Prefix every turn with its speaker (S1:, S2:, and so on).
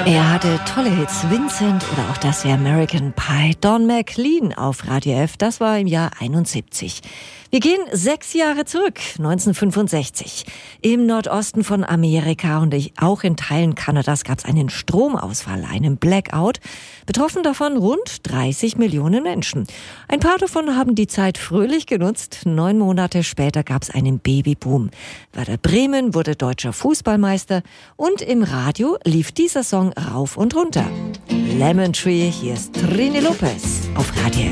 S1: Er hatte tolle Hits, Vincent oder auch das American Pie. Don McLean auf Radio F, das war im Jahr 71. Wir gehen 6 Jahre zurück, 1965. Im Nordosten von Amerika und auch in Teilen Kanadas gab es einen Stromausfall, einen Blackout. Betroffen davon rund 30 Millionen Menschen. Ein paar davon haben die Zeit fröhlich genutzt. 9 Monate später gab es einen Babyboom. Werder Bremen wurde deutscher Fußballmeister und im Radio lief dieser Song rauf und runter. Lemon Tree, hier ist Trini Lopez auf Radio F.